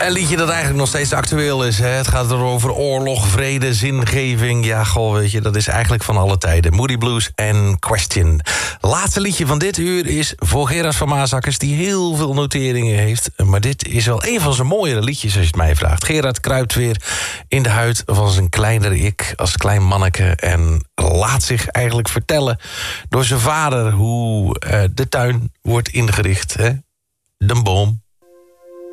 Een liedje dat eigenlijk nog steeds actueel is. Hè? Het gaat over oorlog, vrede, zingeving. Ja, goh, weet je, dat is eigenlijk van alle tijden. Moody Blues en Question. Laatste liedje van dit uur is voor Gerard van Maasakkers, die heel veel noteringen heeft. Maar dit is wel een van zijn mooiere liedjes, als je het mij vraagt. Gerard kruipt weer in de huid van zijn kleinere ik als klein manneke en laat zich eigenlijk vertellen door zijn vader hoe de tuin wordt ingericht. Hè? De boom